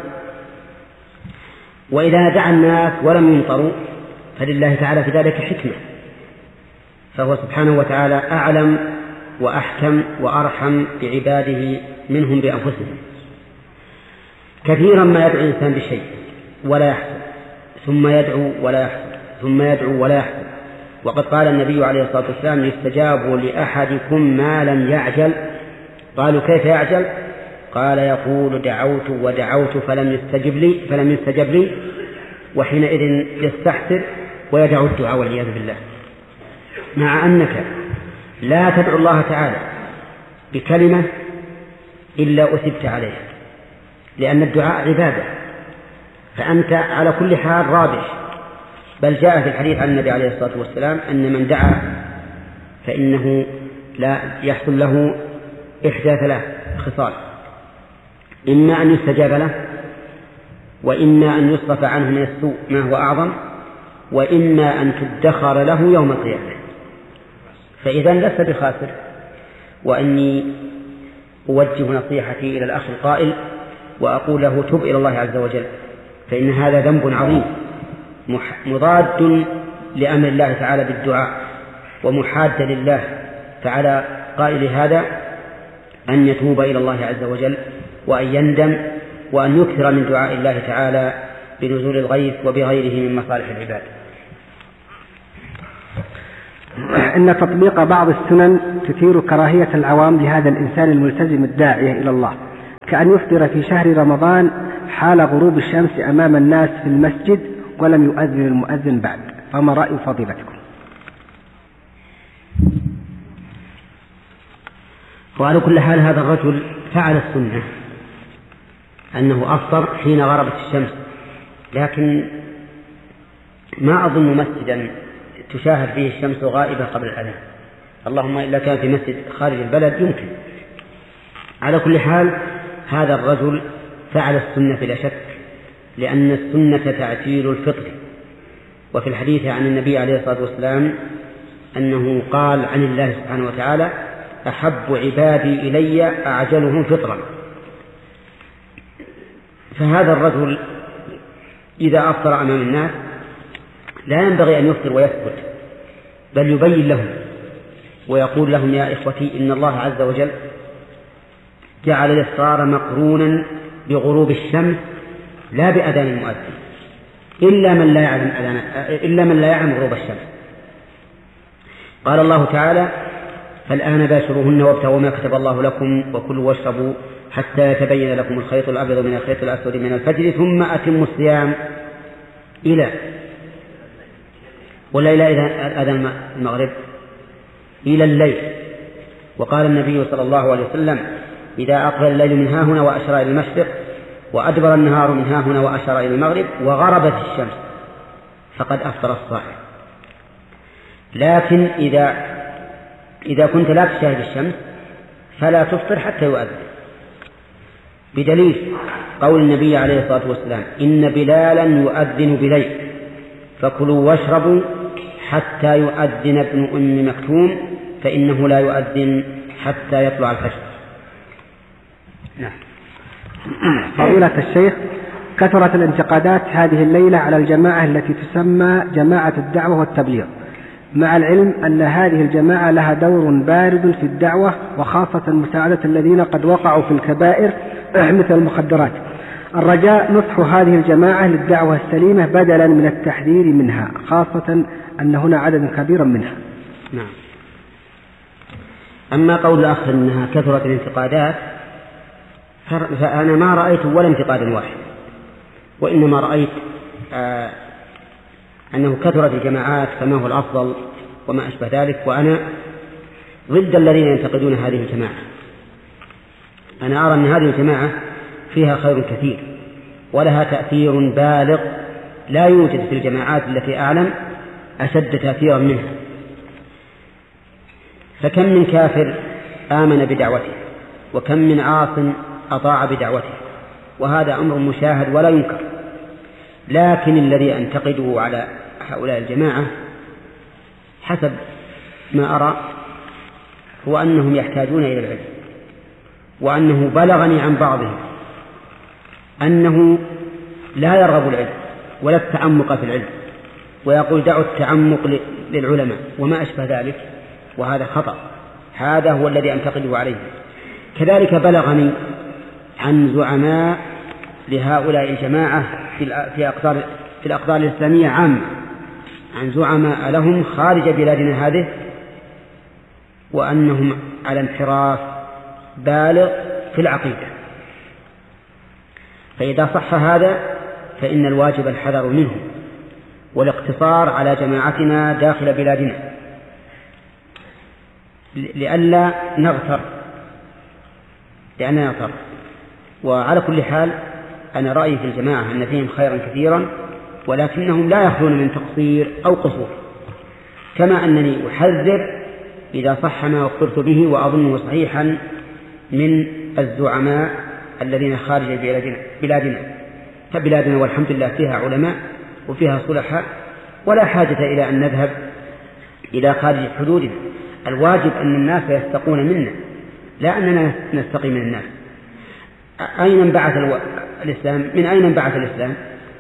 وإذا دعا الناس ولم يمطروا فلله تعالى في ذلك حكمة، فهو سبحانه وتعالى أعلم وأحكم وأرحم بعباده منهم بأنفسهم. كثيرا ما يدعو الإنسان بشيء ولا يحصل، ثم يدعو ولا يحصل، ثم يدعو ولا يحصل. وقد قال النبي عليه الصلاة والسلام: يستجاب لأحدكم ما لم يعجل. قالوا: كيف يعجل؟ قال: يقول: دعوت ودعوت فلم يستجب لي، وحينئذ يستحسر ويدعو الدعاء والعياذ بالله. مع أنك لا تدعو الله تعالى بكلمة إلا أثبت عليها، لأن الدعاء عبادة، فأنت على كل حال رابح. بل جاء في الحديث عن النبي عليه الصلاة والسلام أن من دعا فإنه لا يحصل له إحدى ثلاث خصال: إما أن يستجاب له، وإما أن يصرف عنه من السوء ما هو أعظم، وإما أن تدخر له يوم القيامة. فإذا لست بخاسر. وأني أوجه نصيحتي إلى الأخ القائل وأقول له: تب إلى الله عز وجل، فإن هذا ذنب عظيم مضاد لأمر الله تعالى بالدعاء ومحاد لله. فعلى قائل هذا أن يتوب إلى الله عز وجل، وأن يندم، وأن يكثر من دعاء الله تعالى بنزول الغيث وبغيره من مصالح العباد. إن تطبيق بعض السنن تثير كراهية العوام لهذا الإنسان الملتزم الداعية إلى الله، كأن يفطر في شهر رمضان حال غروب الشمس أمام الناس في المسجد ولم يؤذن المؤذن بعد، فما رأي فضيلتكم؟ وعلى كل حال هذا الرجل فعل السنة أنه أفطر حين غربت الشمس، لكن ما أظن مسجدا تشاهد فيه الشمس غائبة قبل الأذان، اللهم إلا كان في مسجد خارج البلد يمكن. على كل حال هذا الرجل فعل السنة بلا شك، لأن السنة تعجيل الفطر، وفي الحديث عن النبي عليه الصلاة والسلام أنه قال عن الله سبحانه وتعالى: أحب عبادي إلي أعجلهم فطرا. فهذا الرجل إذا أفطر أمام الناس لا ينبغي أن يفطر ويسكت، بل يبين لهم ويقول لهم: يا إخوتي، إن الله عز وجل جعل الإفطار مقرونا بغروب الشمس لا بأذان المؤذن، إلا من لا يعلم غروب الشمس. قال الله تعالى: فالآن باشروهن وابتغوا ما كتب الله لكم وكلوا واشربوا حتى يتبين لكم الخيط الأبيض من الخيط الأسود من الفجر ثم أتموا الصيام إلى أذان المغرب إلى الليل. وقال النبي صلى الله عليه وسلم: إذا أقبل الليل من ها هنا وأشار إلى المشرق وأدبر النهار من ها هنا وأشار إلى المغرب وغربت الشمس فقد أفطر الصائم. لكن إذا كنت لا تشاهد الشمس فلا تفطر حتى يؤذن، بدليل قول النبي عليه الصلاة والسلام: إن بلالا يؤذن بليل فكلوا واشربوا حتى يؤذن ابن أم مكتوم فإنه لا يؤذن حتى يطلع الفجر. نعم. فضيلة الشيخ، كثرت الانتقادات هذه الليلة على الجماعة التي تسمى جماعة الدعوة والتبليغ، مع العلم أن هذه الجماعة لها دور بارز في الدعوة، وخاصة مساعدة الذين قد وقعوا في الكبائر مثل المخدرات. الرجاء نصح هذه الجماعة للدعوة السليمة بدلا من التحذير منها، خاصة أن هنا عدد كبير منها. نعم. أما قول الأخ أنها كثرت الانتقادات، فأنا ما رأيت ولا انتقادا واحد، وإنما رأيت أنه كثرت الجماعات كما هو الأفضل وما أشبه ذلك، وأنا ضد الذين ينتقدون هذه الجماعة. أنا أرى أن هذه الجماعة فيها خير كثير ولها تأثير بالغ لا يوجد في الجماعات التي أعلم أشد تأثيرا منها. فكم من كافر آمن بدعوته، وكم من عاص أطاع بدعوته، وهذا أمر مشاهد ولا ينكر. لكن الذي أنتقده على هؤلاء الجماعة حسب ما أرى هو أنهم يحتاجون إلى العلم، وأنه بلغني عن بعضهم أنه لا يرغب العلم ولا التعمق في العلم، ويقول دعوا التعمق للعلماء وما أشبه ذلك، وهذا خطأ. هذا هو الذي أنتقده عليه. كذلك بلغني عن زعماء لهؤلاء الجماعة في الأقطار الإسلامية عامة، عن زعماء لهم خارج بلادنا هذه، وأنهم على انحراف بالغ في العقيدة. فإذا صح هذا فإن الواجب الحذر منه والاقتصار على جماعتنا داخل بلادنا لئلا نغتر، لأننا نغتر. وعلى كل حال أنا رأيي في الجماعة أن فيهم خيرا كثيرا، ولكنهم لا يخلون من تقصير أو قصور، كما أنني أحذر إذا صح ما أخبرت به وأظنه صحيحا من الزعماء الذين خارج بلادنا. فبلادنا والحمد لله فيها علماء وفيها صلحاء، ولا حاجة إلى أن نذهب إلى خارج حدودنا. الواجب أن الناس يستقون منا، لا أننا نستقي من الناس. أين انبعث الإسلام؟ من أين انبعث الإسلام؟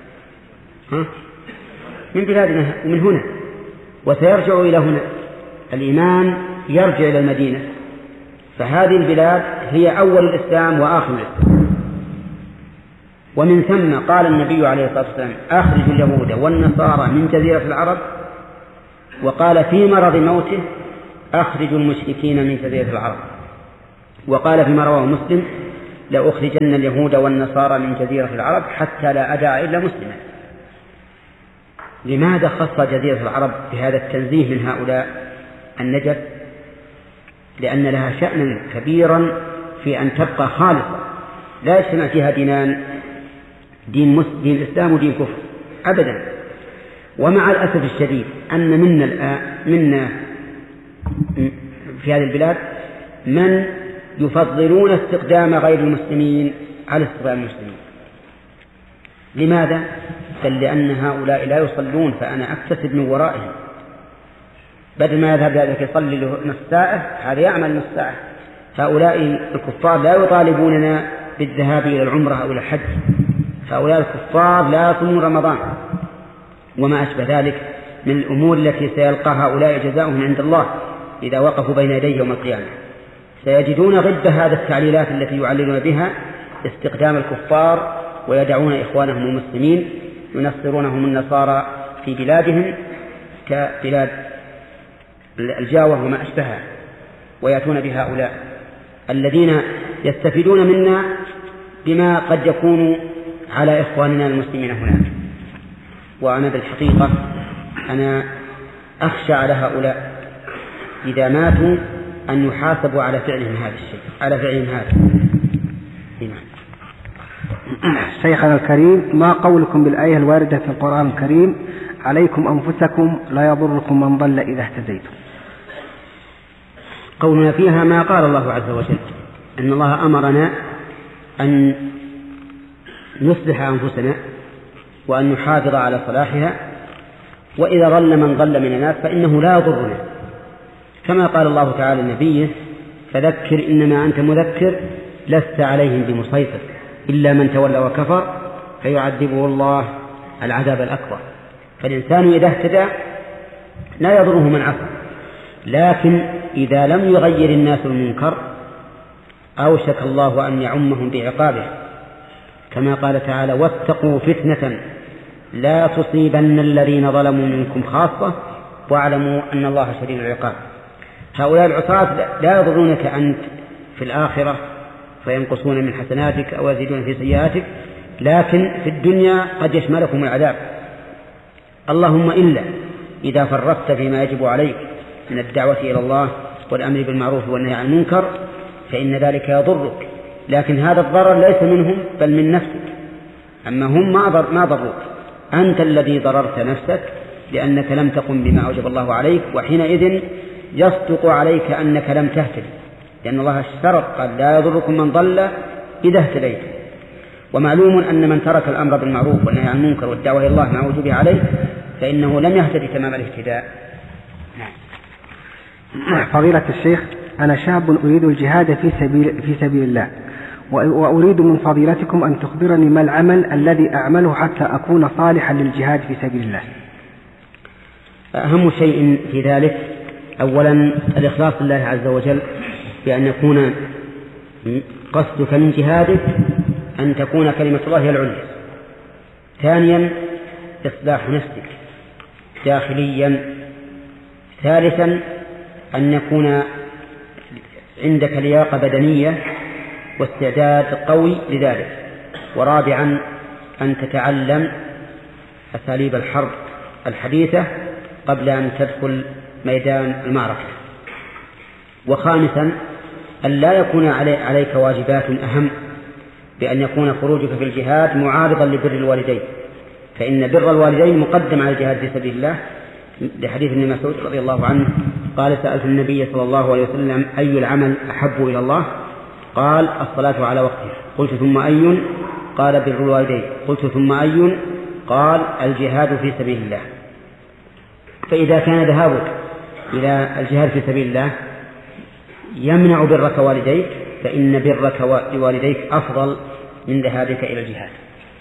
من بلادنا ومن هنا، وسيرجع إلى هنا. الإيمان يرجع إلى المدينة، فهذه البلاد هي أول الإسلام وآخر الإسلام. ومن ثم قال النبي عليه الصلاة والسلام: أخرجوا اليهود والنصارى من جزيرة العرب وقال في مرض موته أخرجوا المشركين من جزيرة العرب. وقال فيما رواه مسلم لأخرجن اليهود والنصارى من جزيرة العرب حتى لا أدع إلا مسلما. لماذا خص جزيرة العرب بهذا التنزيه من هؤلاء النجس؟ لأن لها شأنا كبيرا في أن تبقى خالصة لا يجتمع فيها دينان، دين الإسلام ودين كفر أبدا. ومع الأسف الشديد أن منا في هذه البلاد من يفضلون استقدام غير المسلمين على استقدام المسلمين. لماذا؟ بل لأن هؤلاء لا يصلون فأنا أكتسب من ورائهم، بدل ما يذهب ذلك يصلي له نصف ساعة هذا يعمل نصف ساعة. هؤلاء الكفار لا يطالبوننا بالذهاب إلى العمرة أو إلى الحج، هؤلاء الكفار لا يصومون رمضان وما أشبه ذلك من الأمور التي سيلقى هؤلاء جزاؤهم عند الله إذا وقفوا بين يديه يوم القيامة. سيجدون ضد هذا التعليلات التي يعللون بها استقدام الكفار ويدعون إخوانهم المسلمين ينصرونهم النصارى في بلادهم كبلاد الجاوة وما أشبهها، ويأتون بهؤلاء الذين يستفيدون منا بما قد يكون على إخواننا المسلمين هناك. وأنا بالحقيقة أنا أخشى على هؤلاء إذا ماتوا أن يحاسبوا على فعلهم هذا الشيء، على فعلهم هذا. شيخنا الكريم، ما قولكم بالآية الواردة في القرآن الكريم عليكم أنفسكم لا يضركم من ضل إذا اهتديتم؟ قولنا فيها ما قال الله عز وجل، أن الله أمرنا أن نصلح أنفسنا وأن نحافظ على صلاحها، وإذا ضل من ضل من الناس فإنه لا يضرنا، كما قال الله تعالى لنبيه فذكر إنما أنت مذكر لست عليهم بمسيطر إلا من تولى وكفر فيعذبه الله العذاب الأكبر. فالإنسان إذا اهتدى لا يضره من عصى، لكن إذا لم يغير الناس المنكر أوشك الله أن يعمهم بعقابه، كما قال تعالى واتقوا فتنة لا تصيبن الذين ظلموا منكم خاصة واعلموا أن الله شديد العقاب. هؤلاء العصاة لا يضرونك أنت في الآخرة فينقصون من حسناتك أو يزيدون في سيئاتك، لكن في الدنيا قد يشملكم العذاب. اللهم إلا إذا فرطت فيما يجب عليك من الدعوة إلى الله والأمر بالمعروف والنهي عن المنكر فإن ذلك يضرك، لكن هذا الضرر ليس منهم بل من نفسك. أما هم ما ضروك، أنت الذي ضررت نفسك لأنك لم تقم بما أوجب الله عليك، وحينئذ يصدق عليك أنك لم تهتدي، لأن الله اشترط قال لا يضركم من ضل إذا اهتديت. ومعلوم أن من ترك الأمر بالمعروف والنهي عن المنكر والدعوة إلى الله مع وجوبه عليه فإنه لم يهتدي تمام الاهتداء. فضيلة الشيخ، أنا شاب أريد الجهاد في سبيل الله، وأريد من فضيلتكم أن تخبرني ما العمل الذي أعمله حتى أكون صالحا للجهاد في سبيل الله. أهم شيء في ذلك أولا الإخلاص لله عز وجل بأن يكون قصدك من جهادك أن تكون كلمة الله هي العليا. ثانيا إصلاح نفسك داخليا. ثالثا أن يكون عندك لياقة بدنية واستعداد قوي لذلك. ورابعا أن تتعلم أساليب الحرب الحديثة قبل أن تدخل ميدان المعركة. وخامسا أن لا يكون عليك واجبات أهم بأن يكون خروجك في الجهاد معارضا لبر الوالدين، فإن بر الوالدين مقدم على الجهاد في سبيل الله، لحديث ابن مسعود رضي الله عنه قال سألت النبي صلى الله عليه وسلم أي العمل أحب إلى الله؟ قال الصلاة على وقتها. قلت ثم أي؟ قال بر الوالدين. قلت ثم أي؟ قال الجهاد في سبيل الله. فإذا كان ذهابك إلى الجهاد في سبيل الله يمنع برك والديك فإن برك لوالديك أفضل من ذهابك إلى الجهاد.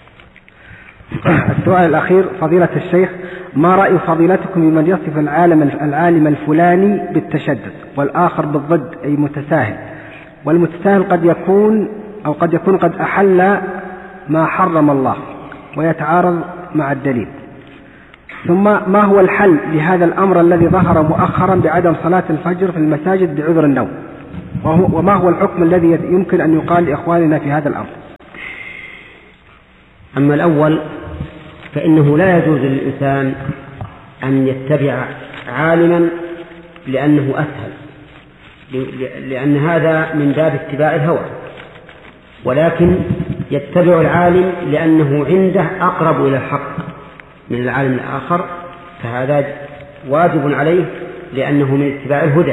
السؤال الأخير فضيلة الشيخ، ما رأي فضيلتكم بمن يصف العالم الفلاني بالتشدد والآخر بالضد أي متساهل، والمتساهل قد يكون قد أحل ما حرم الله ويتعارض مع الدليل؟ ثم ما هو الحل لهذا الأمر الذي ظهر مؤخرا بعدم صلاة الفجر في المساجد بعذر النوم؟ وما هو الحكم الذي يمكن أن يقال لإخواننا في هذا الأمر؟ أما الأول فإنه لا يجوز للإنسان أن يتبع عالما لأنه أسهل، لأن هذا من باب اتباع الهوى، ولكن يتبع العالم لأنه عنده أقرب إلى الحق من العالم الآخر، فهذا واجب عليه لأنه من اتباع الهدى.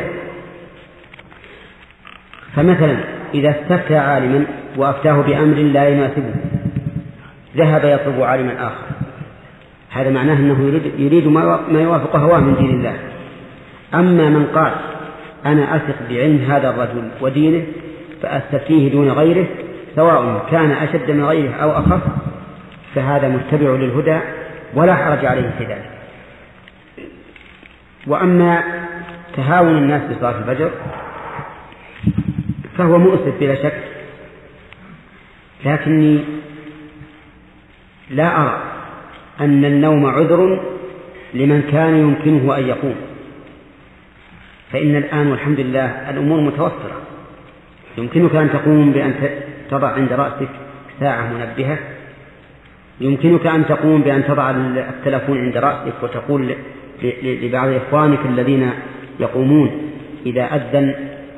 فمثلا إذا استفتى عالما وأفتاه بأمر لا يناسبه ذهب يطلب عالما آخر، هذا معناه أنه يريد ما يوافق هواه من دين الله. أما من قال أنا أثق بعلم هذا الرجل ودينه فأستفتيه دون غيره سواء كان أشد من غيره أو أخف، فهذا متبع للهدى ولا حرج عليه في ذلك. وأما تهاون الناس بصلاة الفجر فهو مؤسف بلا شك، لكني لا أرى أن النوم عذر لمن كان يمكنه أن يقوم، فإن الآن والحمد لله الأمور متوفرة، يمكنك أن تقوم بأن تضع عند رأسك ساعة منبهة، يمكنك أن تقوم بأن تضع التلفون عند رأسك وتقول لبعض إخوانك الذين يقومون إذا أذن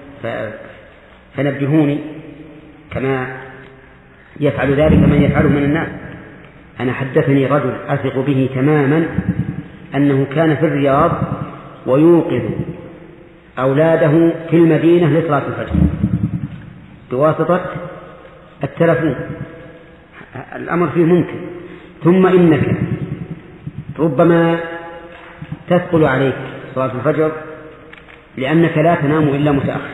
فنبهوني، كما يفعل ذلك من يفعله من الناس. أنا حدثني رجل أثق به تماما أنه كان في الرياض ويوقظ أولاده في المدينة لصلاة الفجر بواسطة التلفون، الأمر فيه ممكن. ثم إنك ربما تثقل عليك صلاة الفجر لأنك لا تنام إلا متأخر،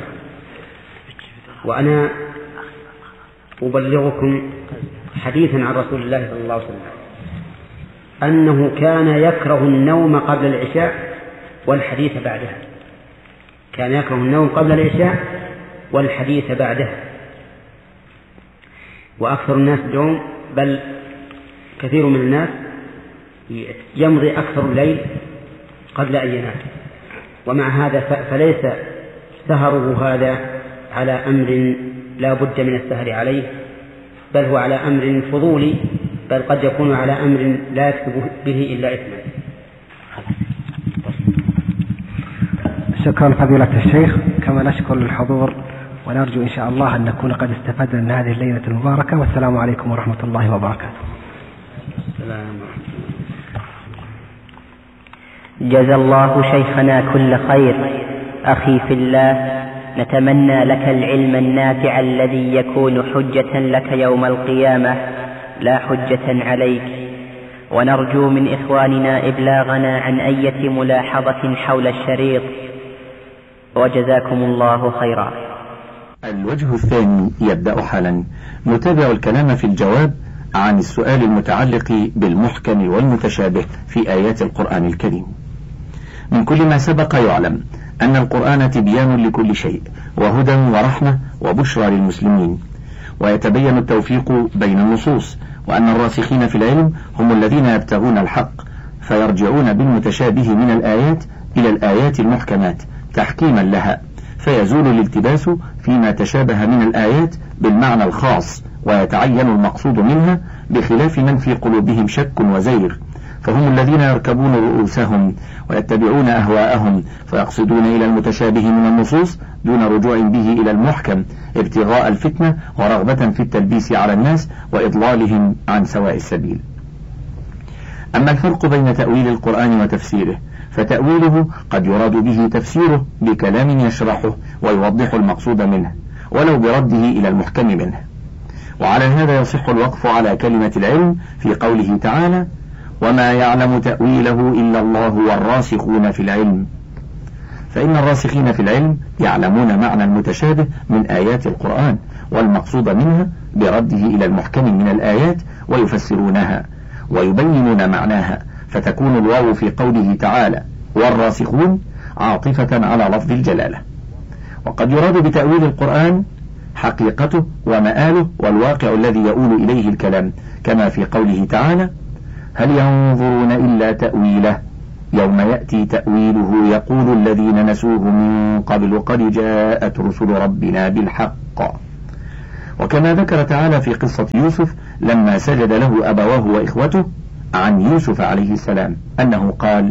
وأنا أبلغكم حديثا عن رسول الله صلى الله عليه وسلم أنه كان يكره النوم قبل العشاء والحديث بعدها، كان يكره النوم قبل العشاء والحديث بعدها. وأكثر الناس اليوم بل كثير من الناس يمضي أكثر الليل قبل أن ينام، ومع هذا فليس سهره هذا على أمر لا بد من السهر عليه، بل هو على أمر فضولي، بل قد يكون على أمر لا يكتب به إلا إثما. شكرا فضيلة الشيخ، كما نشكر الحضور ونرجو إن شاء الله أن نكون قد استفدنا من هذه الليلة المباركة، والسلام عليكم ورحمة الله وبركاته. جزا الله شيخنا كل خير. أخي في الله، نتمنى لك العلم النافع الذي يكون حجة لك يوم القيامة لا حجة عليك، ونرجو من إخواننا إبلاغنا عن أية ملاحظة حول الشريط، وجزاكم الله خيرا. الوجه الثاني يبدأ حالا. نتابع الكلام في الجواب عن السؤال المتعلق بالمحكم والمتشابه في آيات القرآن الكريم. من كل ما سبق يعلم أن القرآن تبيان لكل شيء وهدى ورحمة وبشرى للمسلمين، ويتبين التوفيق بين النصوص، وأن الراسخين في العلم هم الذين يبتغون الحق فيرجعون بالمتشابه من الآيات إلى الآيات المحكمات تحكيما لها، فيزول الالتباس فيما تشابه من الآيات بالمعنى الخاص ويتعين المقصود منها، بخلاف من في قلوبهم شك وزيغ، فهم الذين يركبون رؤوسهم ويتبعون أهواءهم فيقصدون إلى المتشابه من النصوص دون رجوع به إلى المحكم ابتغاء الفتنة ورغبة في التلبيس على الناس وإضلالهم عن سواء السبيل. أما الفرق بين تأويل القرآن وتفسيره، فتأويله قد يراد به تفسيره بكلام يشرحه ويوضح المقصود منه ولو برده إلى المحكم منه. وعلى هذا يصح الوقف على كلمة العلم في قوله تعالى: وما يعلم تأويله إلا الله والراسخون في العلم، فإن الراسخين في العلم يعلمون معنى المتشابه من آيات القرآن والمقصود منها برده إلى المحكم من الآيات ويفسرونها ويبينون معناها، فتكون الواو في قوله تعالى والراسخون عاطفة على لفظ الجلالة. وقد يراد بتأويل القرآن حقيقته ومآله والواقع الذي يؤول إليه الكلام، كما في قوله تعالى: هل ينظرون إلا تأويله يوم يأتي تأويله يقول الذين نسوه من قبل قد جاءت رسل ربنا بالحق. وكما ذكر تعالى في قصة يوسف لما سجد له أبواه وإخوته عن يوسف عليه السلام أنه قال: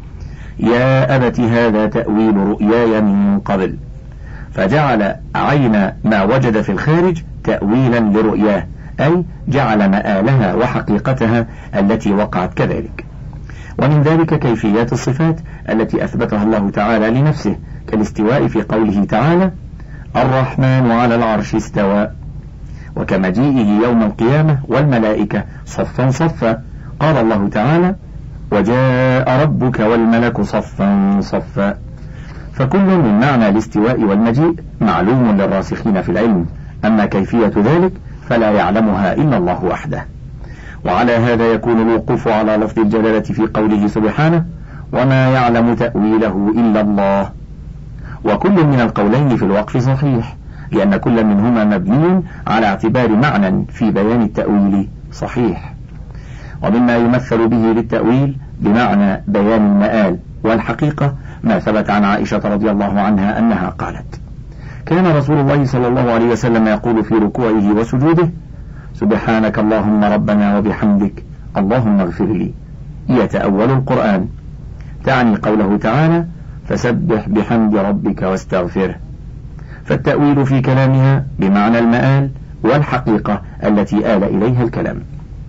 يا أبت هذا تأويل رؤياي من قبل، فجعل عين ما وجد في الخارج تأويلا لرؤياه، أي جعل مآلها وحقيقتها التي وقعت كذلك. ومن ذلك كيفيات الصفات التي أثبتها الله تعالى لنفسه كالاستواء في قوله تعالى: الرحمن على العرش استوى، وكمجيئه يوم القيامة والملائكة صفا صفا، قال الله تعالى: وجاء ربك والملك صفا صفا. فكل من معنى الاستواء والمجيء معلوم للراسخين في العلم، أما كيفية ذلك فلا يعلمها إلا الله وحده. وعلى هذا يكون الوقوف على لفظ الجلالة في قوله سبحانه: وما يعلم تأويله إلا الله. وكل من القولين في الوقف صحيح، لأن كل منهما مبني على اعتبار معنى في بيان التأويل صحيح. ومما يمثل به للتأويل بمعنى بيان المآل والحقيقة ما ثبت عن عائشة رضي الله عنها أنها قالت: كان رسول الله صلى الله عليه وسلم يقول في ركوعه وسجوده: سبحانك اللهم ربنا وبحمدك اللهم اغفر لي، يتأول القرآن، تعني قوله تعالى: فسبح بحمد ربك واستغفره. فالتأويل في كلامها بمعنى المآل والحقيقة التي آل إليها الكلام.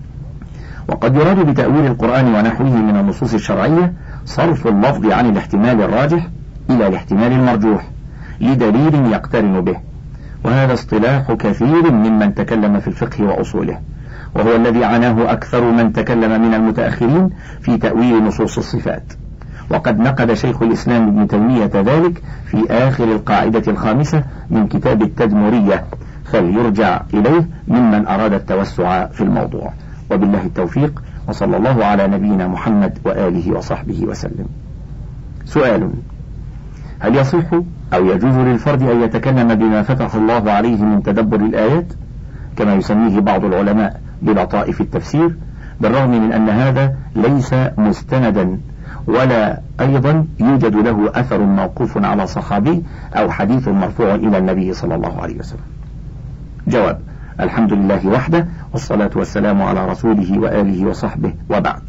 وقد يراد بتأويل القرآن ونحوه من النصوص الشرعية صرف اللفظ عن الاحتمال الراجح إلى الاحتمال المرجوح لدليل يقترن به، وهذا اصطلاح كثير ممن تكلم في الفقه وأصوله، وهو الذي عناه أكثر من تكلم من المتأخرين في تأويل نصوص الصفات. وقد نقد شيخ الإسلام ابن تيمية ذلك في آخر القاعدة الخامسة من كتاب التدمرية، فليرجع إليه ممن أراد التوسع في الموضوع. وبالله التوفيق، وصلى الله على نبينا محمد وآله وصحبه وسلم. سؤال: هل يصح أو يجوز للفرد أن يتكلم بما فتح الله عليه من تدبر الآيات كما يسميه بعض العلماء بلطائف التفسير، بالرغم من أن هذا ليس مستندا ولا أيضا يوجد له أثر موقوف على صحابي أو حديث مرفوع إلى النبي صلى الله عليه وسلم؟ جواب: الحمد لله وحده، والصلاة والسلام على رسوله وآله وصحبه، وبعد.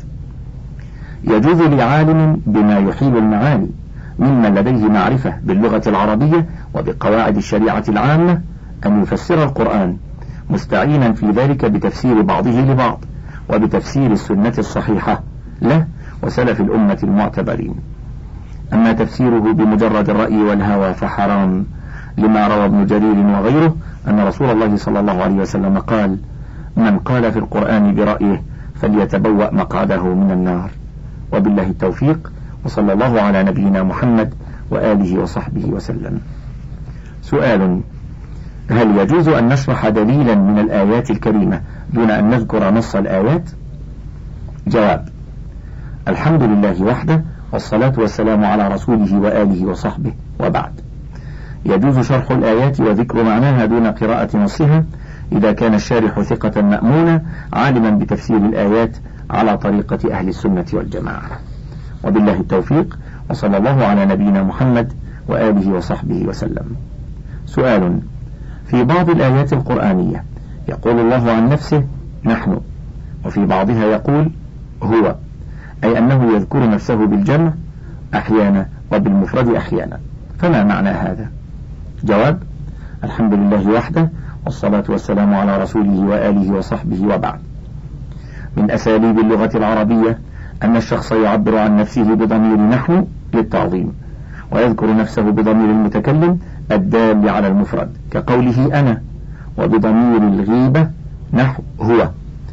يجوز لعالم بما يحيل المعاني ممن لديه معرفة باللغة العربية وبقواعد الشريعة العامة أن يفسر القرآن، مستعينا في ذلك بتفسير بعضه لبعض وبتفسير السنة الصحيحة له وسلف الأمة المعتبرين. أما تفسيره بمجرد الرأي والهوى فحرام، لما روى ابن جرير وغيره أن رسول الله صلى الله عليه وسلم قال: من قال في القرآن برأيه فليتبوأ مقعده من النار. وبالله التوفيق، وصلى الله على نبينا محمد وآله وصحبه وسلم. سؤال: هل يجوز أن نشرح دليلا من الآيات الكريمة دون أن نذكر نص الآيات؟ جواب: الحمد لله وحده، والصلاة والسلام على رسوله وآله وصحبه، وبعد. يجوز شرح الآيات وذكر معناها دون قراءة نصها إذا كان الشارح ثقة مأمونا عالما بتفسير الآيات على طريقة أهل السنة والجماعة. وبالله التوفيق، وصلى الله على نبينا محمد وآله وصحبه وسلم. سؤال: في بعض الآيات القرآنية يقول الله عن نفسه نحن، وفي بعضها يقول هو، أي أنه يذكر نفسه بالجمع أحيانا وبالمفرد أحيانا، فما معنى هذا؟ جواب: الحمد لله وحده، والصلاة والسلام على رسوله وآله وصحبه، وبعد. من أساليب اللغة العربية أن الشخص يعبر عن نفسه بضمير نحن للتعظيم، ويذكر نفسه بضمير المتكلم الدال على المفرد كقوله أنا، وبضمير الغيبة نحو هو،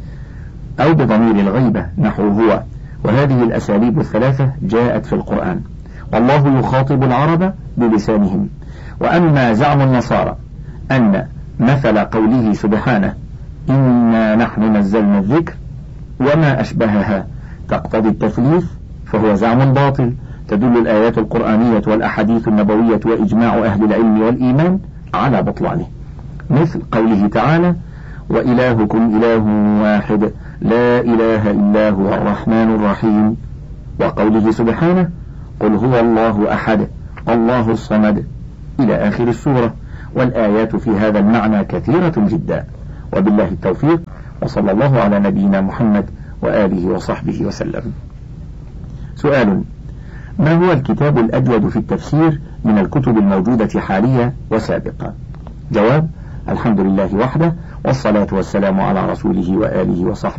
أو بضمير الغيبة نحو هو. وهذه الأساليب الثلاثة جاءت في القرآن، والله يخاطب العرب بلسانهم. وأما زعم النصارى أن مثل قوله سبحانه إنا نحن نزلنا الذكر وما أشبهها تقتضي التثليث، فهو زعم باطل تدل الآيات القرآنية والأحاديث النبوية وإجماع أهل العلم والإيمان على بطلانه، مثل قوله تعالى وإلهكم إله واحد لا إله إلا هو الرحمن الرحيم، وقوله سبحانه قل هو الله أحد الله الصمد إلى آخر السورة. والآيات في هذا المعنى كثيرة جدا، وبالله التوفيق، وصلى الله على نبينا محمد وآله وصحبه وسلم. سؤال: ما هو الكتاب الأجود في التفسير من الكتب الموجودة حاليا وسابقا؟ جواب: الحمد لله وحده، والصلاة والسلام على رسوله وآله وصحبه.